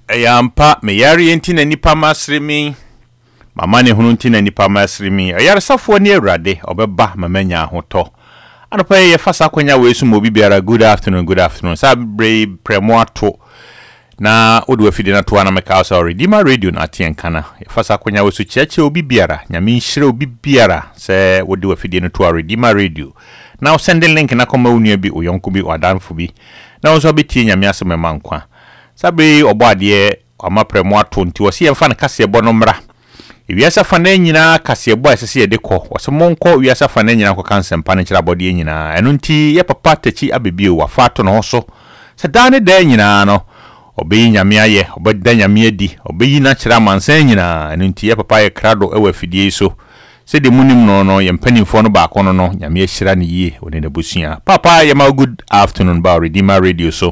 Eyampa me yare enti na nipa masremi mama ne hunu enti na nipa masremi ayaresafo ne awurade obeba mamanya ahoto anopa ye fasa kwanya wesu mo bibiara good afternoon sabre premo ato na odu afide na to ana meka sorry Dima radio na atien kana ye fasa kwanya wesu cheche obibiara nyame nhire obibiara se odu afide no to Dima radio now send the link na koma unua bi oyonko bi wadanfo bi na won so betie nyame asema nkwa sabe obade amapremo ato nti wose yemfa na kase ebo no mra wiasa fa na nyina kase ebo asese de kɔ wose monko wiasa fa na nyina kɔ kansempa ne kira bode nyina eno nti ye papa tachi abebio wafa ato no so se dane da nyina no obeyi nyame aye obeda nyame adi obeyi na kira mansan nyina eno nti ye papa ye krado ewa fidie so se de munim no ye mpanimfo no ba kono no nyame ahyira ne yie one na busua papa ye ma good afternoon ba Redeemer radio so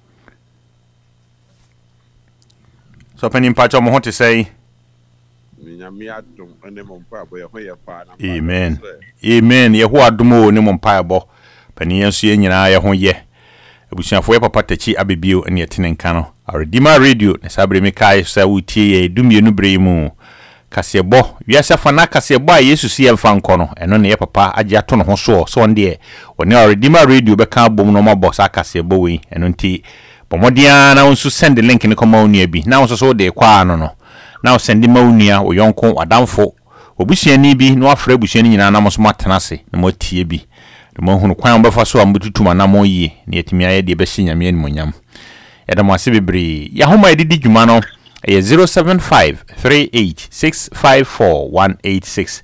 panim pacho mo hote say nyame adom ene mo mpa bo ye ho ye fa na amen ye ho adom o ne mo mpa bo panin enso ye nyina ye ho ye abusuafo ye papa tachi abebio ene yetene nka no Redeemer radio na sabre me kai sa wutie ye dumienu bremu kasebo wiasa fa na kasebo a Yesu si yemfa nko no eno ne ye papa age ato no ho so onde one Redeemer radio be ka bom no mabo sa kasebo we eno nti pomodia na unsu send the link ni koma onua bi na unso so de kwa no na send ma onua oyonko wadamfo obusuani bi no afra obusuani nyina na moso matenase na motie bi de mo hunu kwan befa so ambututuma na mo yie na yetimi aye de be hyanyame ani monyam yada mo ase bebre ya homa edidi dwuma no 0753865486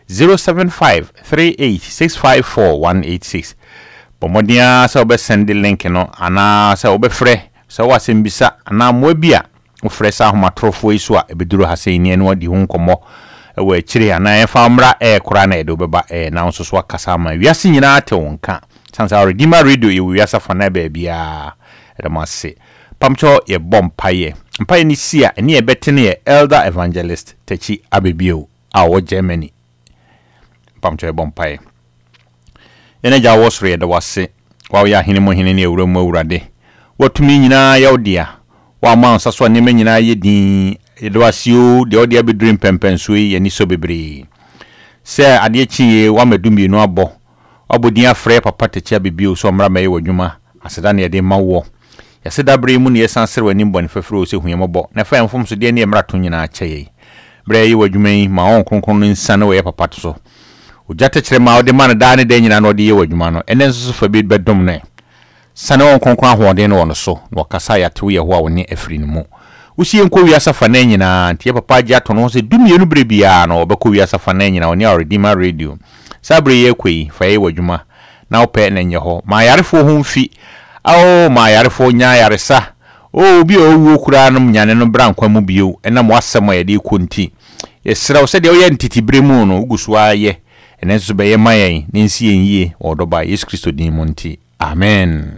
0753865486 pomodia sa obe send the link no ana sa obe frɛ sa wasembisa ana moabia o frɛ sa homatrofo iso a ebeduro haseni eno adi hunkomo ewe akire ana efa mra kora na edo beba na nso so akasa ma wiase nyina ate wonka sansa Redeemer radio ye wiase fa na ba bia edamase pamcho ye bompaye mpaye ni sia ene ye betene ye elder evangelist tachi abebio a wo Germany pamcho ye bompaye ene ja wosre da wase wa ya hene mo hene ne ewuramu awurade watumi nyina ya odia wa ma nsaso ne me nyina ye din de wasio de odia bedrim pempenso ye ni so bebre se ade chi wa madumi no abo obodin afre papa techa bibio so mra me wadwuma aseda ne de mawo yaseda bre mu ne yesansere wani mbone fafro se huyembo na fa emfom so de ne mra to nyina akyeye bre ye wadwuma yi ma on kronkron nsane we papa to so ojate kire ma ode man da ne de nyina no de ye wadwuma no ene nso fa bi bedom ne sane on kronkron ahoden no so no kasa ya te ye ho a woni afri ne mu usie nko wiasa fa na nyina ntie papa gya to no se dumienu bre bia no obekọ wiasa fa na nyina oni Redeemer radio sabre ye kwei fa ye wadwuma na ope na nye ho ma yarefo ho mfi awo ma yarefo nya yaresa o bi owu kura no nyane no brankwa mu bio ena mo asem ye de konti yesra wo se de oye ntiti bre mu no ugusuwa ye ene so be ye mayen ne nsi yenye odoba Yesu Kristo din mu nti amen.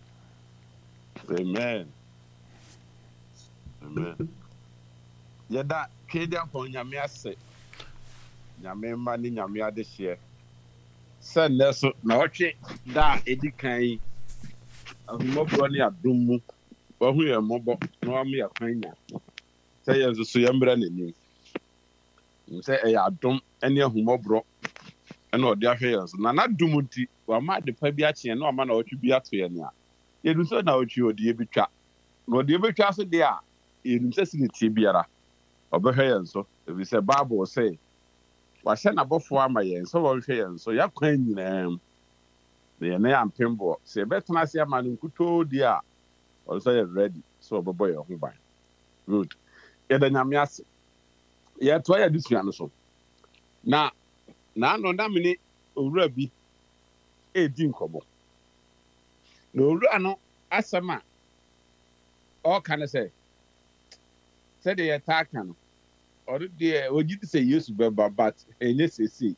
Yada kedia ko nyame ase nyame ma ni nyame ade hye sen neso na otwe da edikan ahumobro ne adom mu wahu ye mobo no am ya kwanya se ye so yambra nanim se e ya adom ene ahumobro ene ode ahwe ye so na nadom nti wa ma de pa bi ache na ma na otwe bi ato ye ne a yedu so na otwe ode ebetwa no ode ebetwa so de a yedu se siniti biara obehwe ye so ebi se Bible say wa se na bofo ama ye so wo hwe ye so ya kwan nyina ye na ya mpembo se betena se ama nkuto di a also ye ready so obebo ye ho ban good ye da nyame ase ye to ya disua no so na no na mini owura bi di nkobo no owura no asema all can say said the attack no or the ojiti say Yesu beba but enye sesi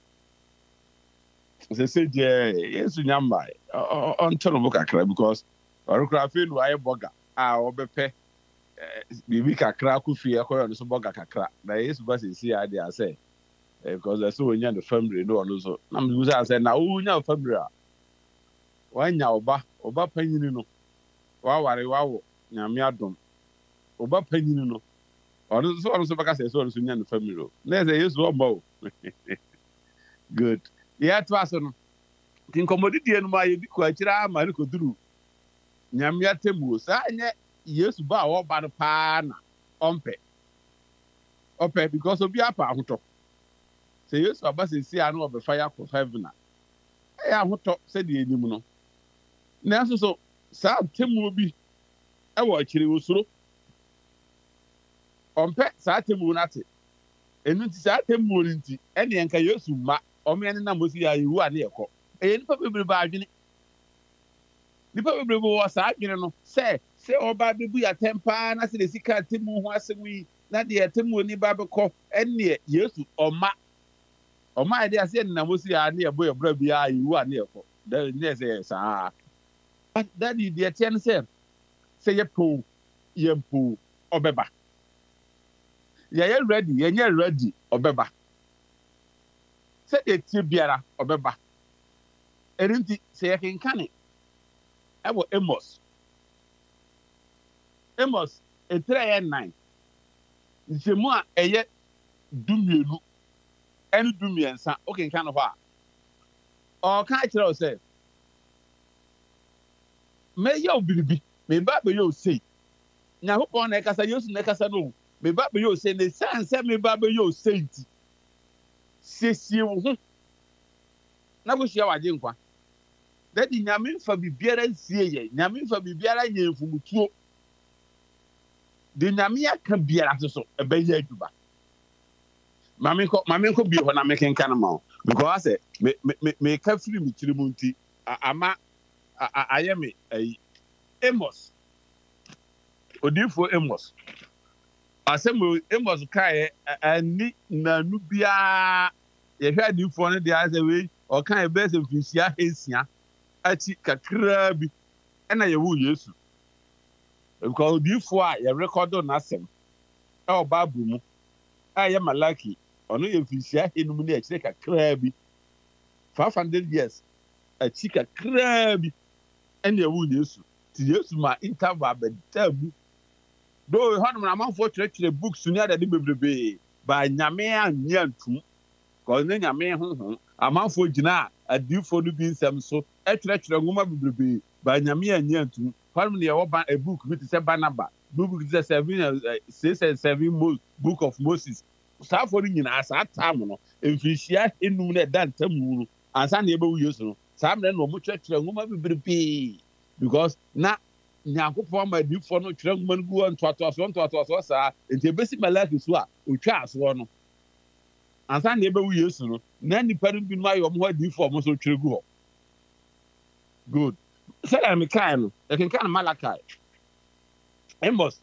se Yesu nyamba on turn book akra because or kra fe no aye burger obepe bibi kakra ku fie akoyo no so burger kakra na Yesu ba sesi ade ase because I saw onya the family no ono so na me say say na onya family a wanya oba panyini no wa ware wawo nyame adom Oba panyin no. Ono so baka say so ono so nya no family o. Na say Yesu o mo. Good. Yeah, to aso no. Tin commodity no ma ye di ko akira ma ne ko duru. Nyame atemu sa nye Yesu ba wo ba no pa na ompe. Ope because obi apa ahoto. Say Yesu aba se si anu obe fire ko heaven na. E ahoto se de enim no. Na so sa temu bi e wo akiri osuro. Ompe sa temu na te. Enu nti sa temu no nti ene enka Yesu ma omene na mosi ya yiwu ane ekọ. E nipa bebre ba adwene. Nipa bebre bo sa adwene no se oba bebu ya tempa na se de sika temu ho asemi na de temu ni ba bekọ ene Yesu oma ide ase na mosi ya ane ebo ebra bi ya yiwu ane ekọ. Da ne se sa that the ten say ye po obeba. Ye ready obeba. Say the tie biara obeba. Erinti say ye kenkane. Ewo Amos. Amos 3:9. Nsemu a eye dumienu. Enu dumiensa. Okay kan ho a. O kan kire o say me yo biribi. Me ba be yo say. Nya hopon na ekasa Yesu na ekasa no. Me ba be yo say ne sanse me ba be yo say nti. Sesie wo ho. Na go hia waje nkwa. Daddy nyame mfa bibiara nsie ye. Nyame mfa bibiara nye mfumutuo. De nyame aka biara so ebe ye aduba. Mame ko bi ho na me kenka na ma. Because I say me ka firi mi tiri mu nti ama ayeme Amos. Odifo Amos. Asem Amos kai ani nanu bia ye hwa adifo no de ase we o kan be se mfisia hensia achi kakra bi na ye wu Yesu. Because odifo a ye record na asem e o Bible mu aye Malaki ono ye mfisia henum na achi kakra bi 500 years achi kakra bi na ye wu Yesu. Ti Yesu ma interval abetabu. Do hono na manfo kyerɛkyerɛ books ni adade bebrebe ba nyame anya ntum ko ne nyame honhom amanfo gyina adifo no bi nsɛm so ɛkyerɛkyerɛ ngoma bebrebe ba nyame anya ntum hono ne yɛwɔ ba a book bi te sɛ Barnaba book te sɛ 7 book of Moses saafo no nyina saa tam no mfirihia enum na ɛda ntamu no ansa na yɛbɛwu Yesu no saa mmerɛ no ɔmo kyerɛkyerɛ ngoma bebrebe because na Nyankopɔn ma difo no kyerɛ ngoma no gu ntoatoaso saa enti ebesi Malaki so a otwa aso no ansa na ebewu Yesu no na nipa no bi no ayo mo difo mo so twere gu ho good say na me kai no e ken kan Malachi Amos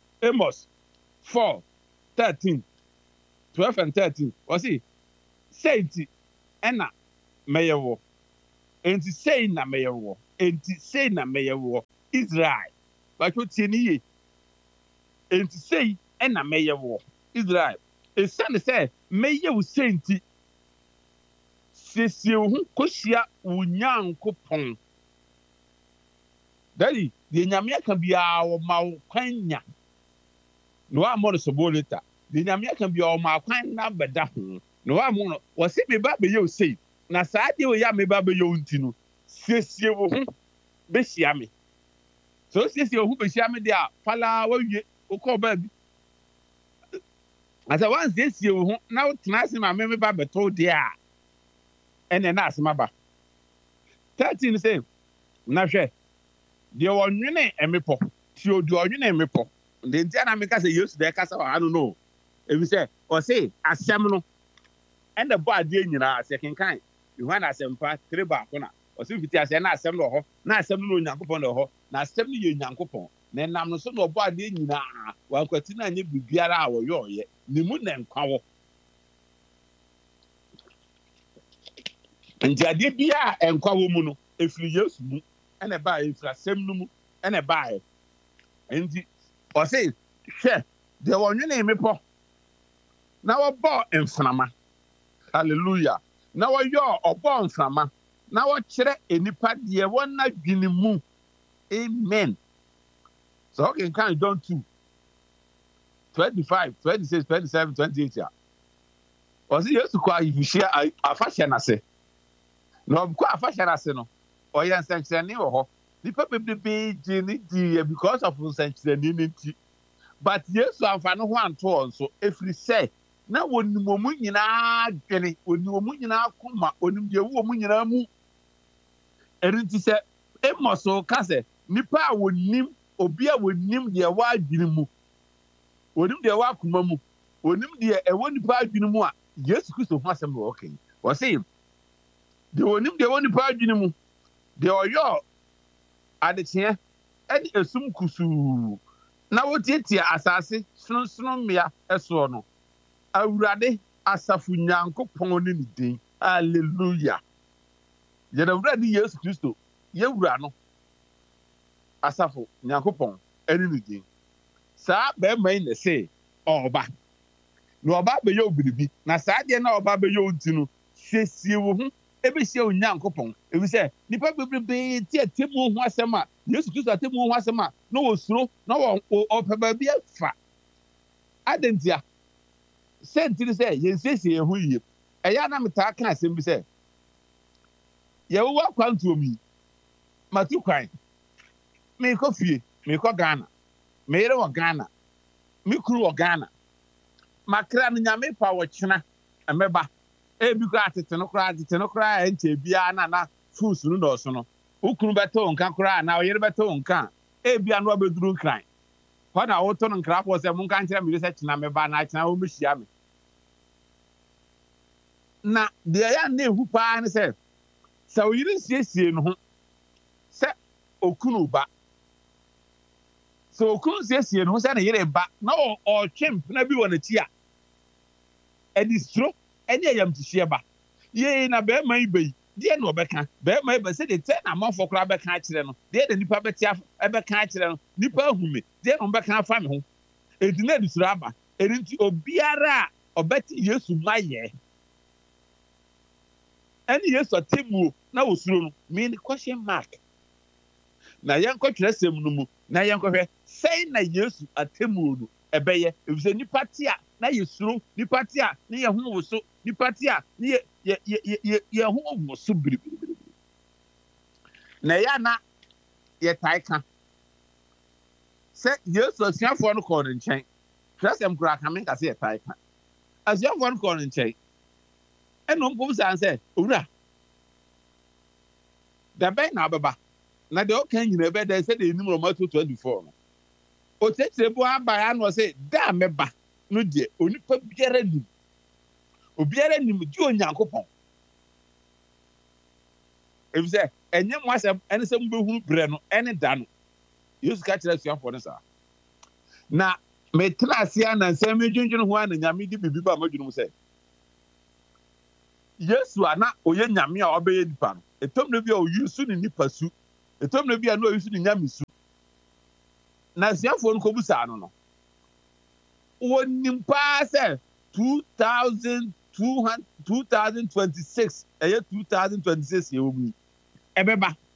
4:13 12 and 13 o say enti ena meyewo enti say na meyewo Israel but what tie ni enti sei na meyewo Israel esane say meyewo senti sesie ho kosia Onyankopɔn dali de nyame aka bia wo ma kwanya no amoro so boleta de nyame aka bia wo ma kwan na beda ho no amoro wo se me ba be ye sei na saa de wo ya me ba be ye nti no sesie wo ho be hia me so sesie wo ho be hia me de a fala wawie wo ko ba bi asa wan sesie wo ho na wo tena ase ma me ba beto de a ene na asema ba 13 say na hwe de wonwene emepo ti odi onwene emepo de ntia na meka say Yesu de kasa wa no ebi say o say asem no ene bo ade nyina ase kenkan Yohana asempa 3 ba ko na o say fiti ase na asem no ho na asem no Onyankopɔn no ho na asem no ye Onyankopɔn na nam no so no bo ade nyina wa kwati na anye bibiara a wo yoye ni mu na nkwa wo nti ade bia enkwa wo mu no efiri Yesu mu ene ba efiri asem no mu ene ba nti o say hwe de wonwene emepo na wo bo mframa hallelujah na wo yo obo mframa na wo kyerɛ enipa de wona dwene mu amen so okay kan John 2 25, 26, 27, 28 a ɔsi yesu kɔ ayifihyia afahyɛ n'ase na ɔkɔ afahyɛ n'ase no ɔyɛ nsɛnkyerɛnne wɔ hɔ nipa bebrebe gye ne di because of nsɛnkyerɛnne ne nti but yesu amfa ne ho anto wɔn so efiri sɛ na wɔnim wɔn nyinaa dwene wɔnim wɔn nyinaa koma wɔnim deɛ ɛwɔ wɔn nyinaa mu ɛno nti sɛ amos ka sɛ nipa a wɔnim obi a wɔnim deɛ ɛwɔ adwene mu wɔnim deɛ ɛwɔ akoma mu wɔnim deɛ ɛwɔ nipa adwene mu a yesu kristo ho asɛm wɔ ɔka yi wɔse deɛ wɔnim deɛ ɛwɔ nipa adwene mu deɛ ɔyɛ adekyeɛ ɛde esum kusuu na wɔtiatia asase sonosono mmea ɛsoɔ no awurade asafo nyankopɔn ne ne din hallelujah yɛn awurade yesu kristo yɛwura no asafo nyankopɔn ɛne ne din saa bɛrima yi na ɛsɛ ɔba na ɔba bɛyɛ obiribi na saa deɛ na ɔba bɛyɛ onti no siesie wo ho ebehyia wo nyankopɔn ebi sɛ nipa bebrebe ti atemu ho asɛm a yesu kristo atemu ho asɛm a na wɔsuro na ɔpɛ baabi afa adantia sɛntiri sɛ yɛnsiesie yɛn ho yie ɛyɛ na metaa ka asɛm bi sɛ yɛwɔ akwantuom yi matu kwan meekɔ fie meekɔ ghana meyere wɔ ghana me kuru wɔ ghana makra no nyame pa wɔ kyena ɛmɛba ebi koraa tete no koraa ɛnkyɛ biara na fruits no dɔɔso no wokunu bɛtɔ wo nka koraa na ɔyere bɛtɔ wo nka ebi ano abɛduru nkran hɔ na wotɔ no nkrafoɔ sɛ monka nkyerɛ me sɛ kyena mɛba na kyena wɔmmɛhyia me na deɛ yɛ na ehu paa ne sɛ oyiri nsiesie no ho sɛ okunu ba sɛ okunu nsiesie no ho sɛ ne yere ba na ɔtwe mpena bi wɔ n'akyi a ɛde suro ɛne ɛyamtihyeɛ ba yee na bɛrima yi bɛyi deɛ na ɔbɛka bɛrima yi bɛ sɛ de tɛ na amanfoɔ koraa bɛka akyerɛ no deɛ na nipa bɛka akyerɛ no nipa ahume deɛ na ɔbɛka afa me ho edi na ɛde suro aba ɛdi nti obiara a ɔbɛte yesu ma yɛ ɛne yesu atemuo na wɔsuro no mean question mark na yɛnkɔ twerɛsɛm no mu na yɛnkɔhwɛ sɛn na yesu atemuo no ɛbɛyɛ efisɛ nipa te a na yɛsuro nipa te a ne yɛ ho woso nipa te a ne yɛ ho woso biribiribiri na ɛyɛ na yɛtae ka sɛ yesu asuafoɔ no kɔɔ ne nkyɛn twerɛsɛm koraa ka menka sɛ yɛtae ka asuafoɔ no kɔɔ ne nkyɛn ɛna ɔmpom saa sɛ owura da bɛn na abɛba na deɛ ɔka nyina ɛbɛda sɛ deɛ ɛnim Romato 24 no ɔkyerɛkyerɛ bu aba ya na ɔsɛ da mɛba no deɛ onipa biara nim obiara nim gye Onyankopɔn efisɛ ɛnyɛ mo asɛm ɛne sɛ mobɛhunu berɛ no ɛne da no yesu ka kyerɛ asuafoɔ no saa na metena ase a na nsɛm medwendwene ho a na nyame de biribi ba madwene mu sɛ yesu a na ɔyɛ nyame a ɔbɛyɛ nipa no ɛtɔm na bi a ɔyi su ne nipa su ɛtɔm na bi a na ɔyi su ne nyame su na asuafoɔ no kɔbusaa no wɔnim paa sɛ 2026 ɛyɛ 2026 yɛwɔ mu yi ɛbɛba